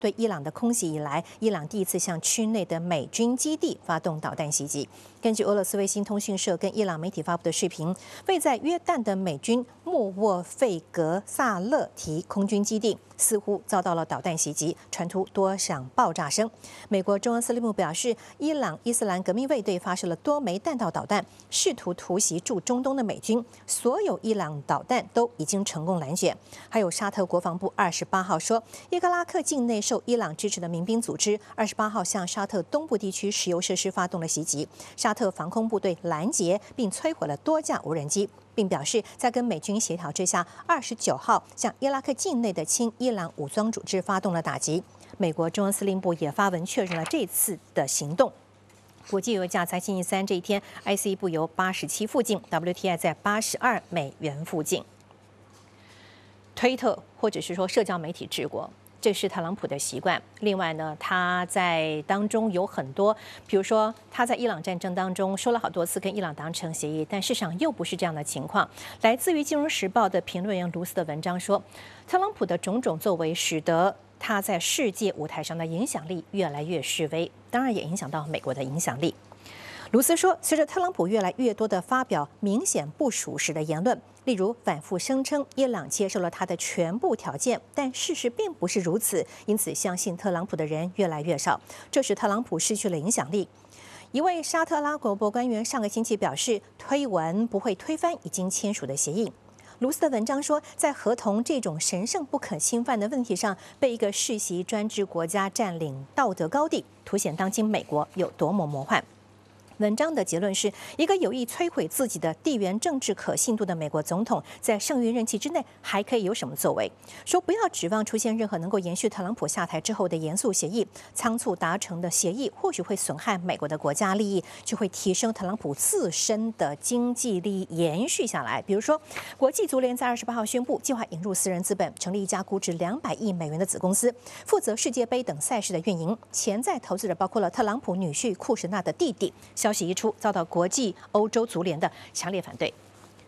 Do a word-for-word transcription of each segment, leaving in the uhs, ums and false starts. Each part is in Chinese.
对伊朗的空袭以来，伊朗第一次向区内的美军基地发动导弹袭击。根据俄罗斯卫星通讯社跟伊朗媒体发布的视频，位在约旦的美军莫沃费格萨勒提空军基地似乎遭到了导弹袭击，传出多响爆炸声。美国中央司令部表示，伊朗伊斯兰革命卫队发射了多枚弹道导弹，试图突袭驻中东的美军，所有伊朗导弹都已经成功拦截。还有沙特国防部二十八号说，伊拉克境内受伊朗支持的民兵组织二十八号向沙特东部地区石油设施发动了袭击，沙特防空部队拦截并摧毁了多架无人机，并表示在跟美军协调之下，二十九号向伊拉克境内的亲伊朗武装组织发动了打击。美国中央司令部也发文确认了这次的行动。国际油价在星期三这一天 ，I C 布油八十七附近 ，W T I 在八十二美元附近。推特或者是说社交媒体治国，这是特朗普的习惯。另外呢，他在当中有很多，比如说他在伊朗战争当中说了好多次跟伊朗达成协议，但事实上又不是这样的情况。来自于《金融时报》的评论员卢斯的文章说，特朗普的种种作为使得他在世界舞台上的影响力越来越式微，当然也影响到美国的影响力。卢斯说，随着特朗普越来越多的发表明显不属实的言论，例如反复声称伊朗接受了他的全部条件，但事实并不是如此，因此相信特朗普的人越来越少，这使特朗普失去了影响力。一位沙特阿拉伯官员上个星期表示，推文不会推翻已经签署的协议。卢斯的文章说，在合同这种神圣不可侵犯的问题上，被一个世袭专制国家占领道德高地，凸显当今美国有多么魔幻。文章的结论是，一个有意摧毁自己的地缘政治可信度的美国总统，在剩余任期之内还可以有什么作为？说不要指望出现任何能够延续特朗普下台之后的严肃协议，仓促达成的协议或许会损害美国的国家利益，就会提升特朗普自身的经济利益延续下来。比如说，国际足联在二十八号宣布，计划引入私人资本，成立一家估值两百亿美元的子公司，负责世界杯等赛事的运营。潜在投资者包括了特朗普女婿库什纳的弟弟。消息一出，遭到国际欧洲足联的强烈反对。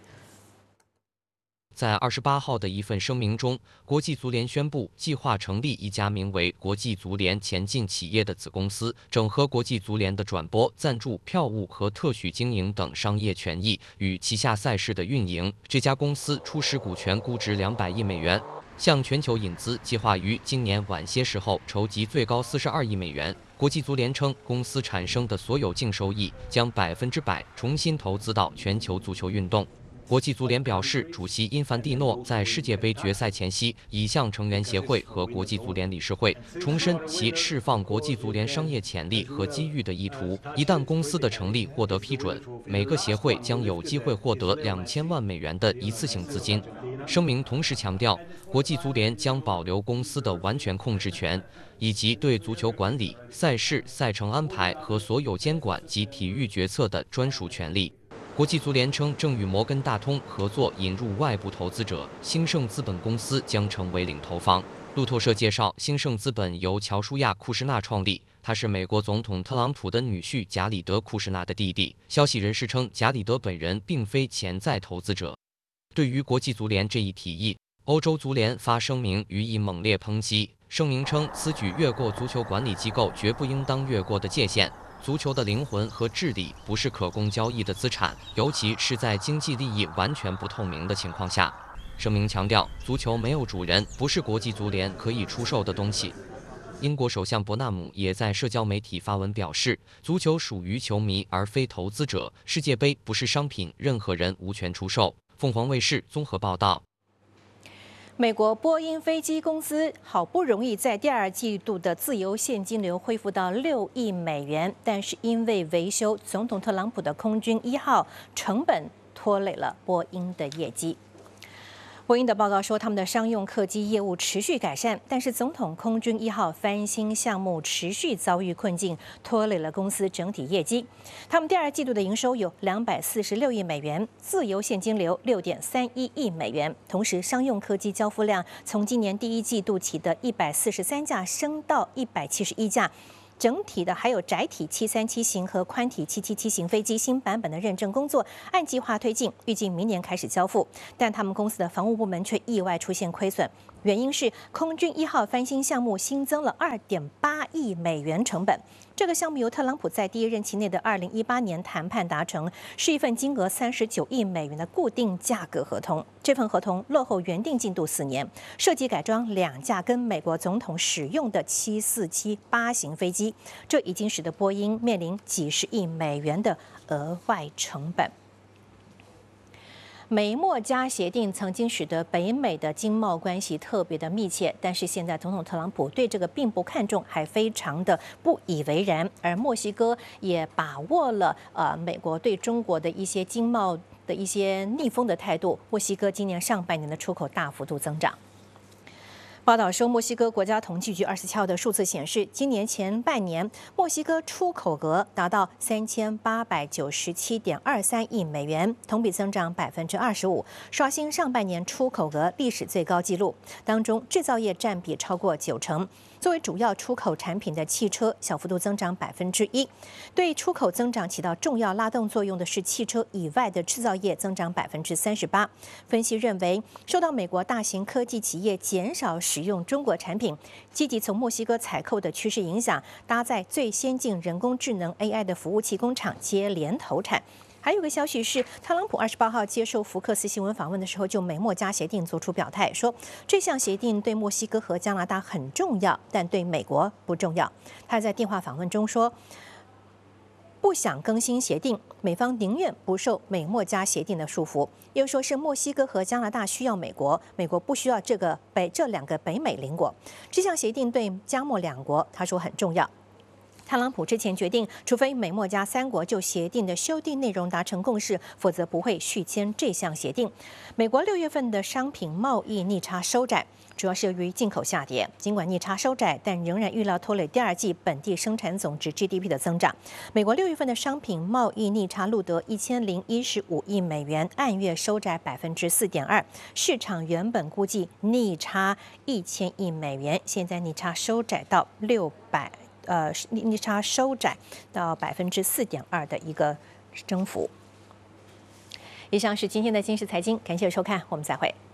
在二十八号的一份声明中，国际足联宣布计划成立一家名为国际足联前进企业的子公司，整合国际足联的转播、赞助、票务和特许经营等商业权益与旗下赛事的运营。这家公司初始股权估值两百亿美元，向全球引资，计划于今年晚些时候筹集最高四十二亿美元。国际足联称，公司产生的所有净收益将百分之百重新投资到全球足球运动。国际足联表示，主席因凡蒂诺在世界杯决赛前夕已向成员协会和国际足联理事会重申其释放国际足联商业潜力和机遇的意图。一旦公司的成立获得批准，每个协会将有机会获得两千万美元的一次性资金。声明同时强调，国际足联将保留公司的完全控制权，以及对足球管理、赛事、赛程安排和所有监管及体育决策的专属权利。国际足联称，正与摩根大通合作引入外部投资者，兴盛资本公司将成为领投方。路透社介绍，兴盛资本由乔舒亚·库什纳创立，他是美国总统特朗普的女婿贾里德·库什纳的弟弟。消息人士称，贾里德本人并非潜在投资者。对于国际足联这一提议，欧洲足联发声明予以猛烈抨击。声明称，此举越过足球管理机构绝不应当越过的界限。足球的灵魂和治理不是可供交易的资产，尤其是在经济利益完全不透明的情况下。声明强调，足球没有主人，不是国际足联可以出售的东西。英国首相伯纳姆也在社交媒体发文表示，足球属于球迷而非投资者，世界杯不是商品，任何人无权出售。凤凰卫视综合报道。 美国波音飞机公司好不容易在第二季度的自由现金流恢复到六亿美元，但是因为维修总统特朗普的空军一号成本拖累了波音的业绩。波音的报告说，他们的商用客机业务持续改善，但是总统空军一号翻新项目持续遭遇困境，拖累了公司整体业绩。他们第二季度的营收有两百四十六亿美元，自由现金流六点三一亿美元。同时，商用客机交付量从今年第一季度起的一百四十三架升到一百七十一架。整体的还有窄体七三七型和宽体七七七型飞机新版本的认证工作按计划推进，预计明年开始交付。但他们公司的防务部门却意外出现亏损， 原因是空军一号翻新项目新增了二点八亿美元成本。这个项目由特朗普在第一任期内的二零一八年谈判达成，是一份金额三十九亿美元的固定价格合同。这份合同落后原定进度四年，涉及改装两架跟美国总统使用的七四七八型飞机，这已经使得波音面临几十亿美元的额外成本。美墨加协定曾经使得北美的经贸关系特别的密切，但是现在总统特朗普对这个并不看重，还非常的不以为然。而墨西哥也把握了呃美国对中国的一些经贸的一些逆风的态度，墨西哥今年上半年的出口大幅度增长。报道说，墨西哥国家统计局二十七号的数字显示，今年前半年墨西哥出口额达到三千八百九十七点二三亿美元，同比增长百分之二十五，刷新上半年出口额历史最高纪录。当中制造业占比超过九成。作为主要出口产品的汽车小幅度增长百分之一，对出口增长起到重要拉动作用的是汽车以外的制造业增长百分之三十八。分析认为，受到美国大型科技企业减少使用中国产品，积极从墨西哥采购的趋势影响，搭载最先进人工智能 A I 的服务器工厂接连投产。还有个消息是，特朗普二十八号接受福克斯新闻访问的时候，就美墨加协定做出表态，说这项协定对墨西哥和加拿大很重要，但对美国不重要。他在电话访问中说，不想更新协定，美方宁愿不受美墨加协定的束缚。又说是墨西哥和加拿大需要美国，美国不需要这个北这两个北美邻国。这项协定对加墨两国，他说很重要。特朗普之前决定，除非美墨加三国就协定的修订内容达成共识，否则不会续签这项协定。美国六月份的商品贸易逆差收窄，主要是由于进口下跌。尽管逆差收窄，但仍然预料拖累第二季本地生产总值 G D P 的增长。美国六月份的商品贸易逆差录得一千零一十五亿美元，按月收窄百分之四点二。市场原本估计逆差一千亿美元，现在逆差收窄到六百。呃，逆差收窄到百分之四点二的一个增幅。以上是今天的金石财经，感谢收看，我们再会。